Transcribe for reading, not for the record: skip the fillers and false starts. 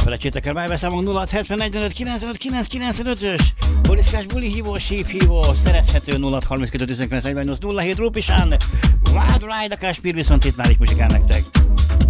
felejtsétek el, beszámolunk 0675 95 995-ös Boriszkás buli hívó, síphívó, szerezhető 0632 19 07 Rupisán, Wild Ride a Kásmír, viszont itt már is muzsikál nektek.